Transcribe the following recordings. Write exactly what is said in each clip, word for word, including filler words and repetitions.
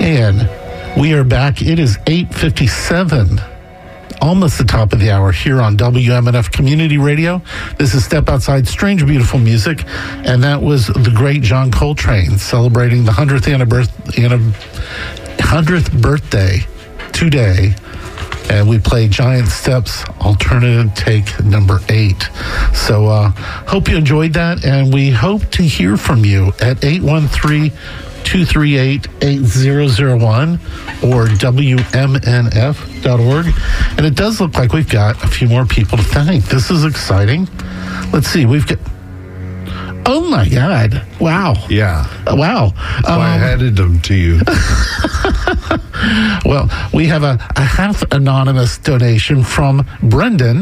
Man, we are back. It is eight fifty-seven, almost the top of the hour here on W M N F Community Radio. This is Step Outside, Strange Beautiful Music, and that was the great John Coltrane celebrating the hundredth hundredth birthday today. And we play Giant Steps, alternative take number eight. So uh, hope you enjoyed that, and we hope to hear from you at eight one three, two three eight, eight zero zero one or W M N F dot org. And it does look like we've got a few more people to thank. This is exciting. Let's see, we've got... Oh, my God. Wow. Yeah. Wow. So um, I handed them to you. Well, we have a, a half anonymous donation from Brendan.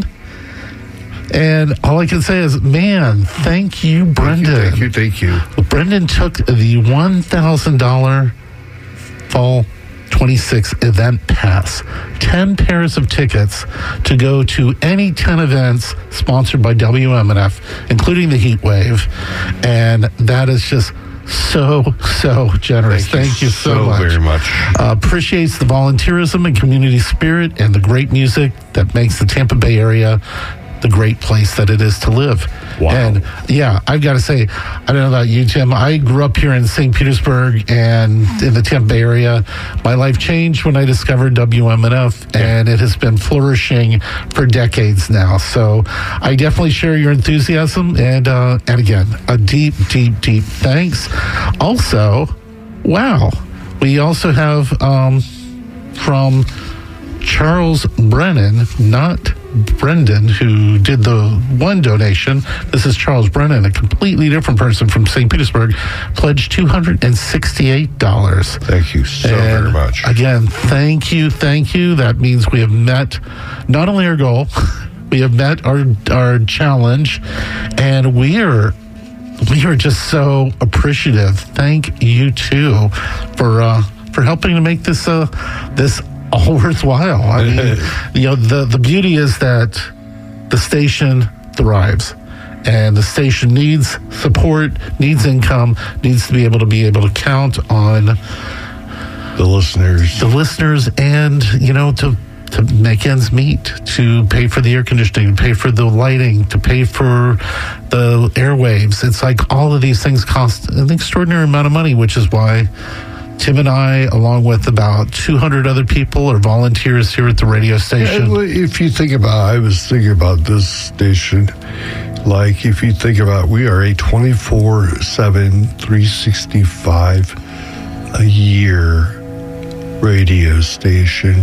And all I can say is, man, thank you, Brendan. Thank you, thank you. Thank you. Brendan took the one thousand dollars Fall twenty-six event pass, ten pairs of tickets to go to any ten events sponsored by W M N F, including the Heat Wave. And that is just so, so generous. Thank, Thank you, you so, so much. very much. Uh, appreciates the volunteerism and community spirit and the great music that makes the Tampa Bay area the great place that it is to live. Wow. And yeah, I've got to say, I don't know about you, Tim. I grew up here in Saint Petersburg and in the Tampa Bay area. My life changed when I discovered W M N F, and it has been flourishing for decades now. So I definitely share your enthusiasm. And, uh, and again, a deep, deep, deep thanks. Also, wow, we also have um, from Charles Brennan, not Brendan, who did the one donation. This is Charles Brennan, a completely different person from Saint Petersburg, pledged two hundred sixty-eight dollars. Thank you so and very much. Again, thank you, thank you. That means we have met not only our goal, we have met our our challenge, and we are we are just so appreciative. Thank you too for uh, for helping to make this uh, this. all worthwhile. I mean, you know, the, the beauty is that the station thrives, and the station needs support, needs income, needs to be able to be able to count on the listeners, the listeners, and you know, to to make ends meet, to pay for the air conditioning, to pay for the lighting, to pay for the airwaves. It's like all of these things cost an extraordinary amount of money, which is why Tim and I, along with about two hundred other people, are volunteers here at the radio station. Yeah, if you think about, I was thinking about this station, like if you think about, we are a twenty-four seven, three sixty-five a year radio station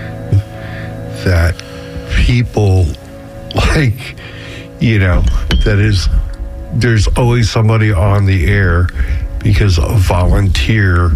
that people like, you know, that is, there's always somebody on the air because a volunteer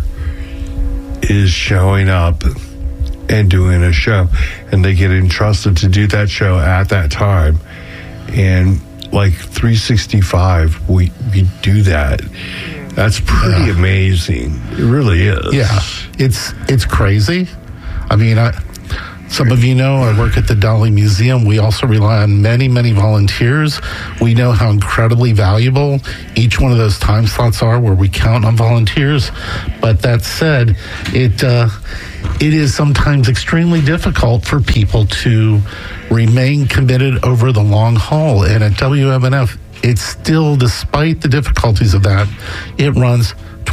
is showing up and doing a show, and they get entrusted to do that show at that time. And like three sixty-five, we we do that. That's pretty yeah. amazing. It really is. Yeah, it's it's crazy. I mean, I, some of you know I work at the Dali Museum. We also rely on many, many volunteers. We know how incredibly valuable each one of those time slots are where we count on volunteers. But that said, it uh, it is sometimes extremely difficult for people to remain committed over the long haul. And at W M N F, it's still, despite the difficulties of that, it runs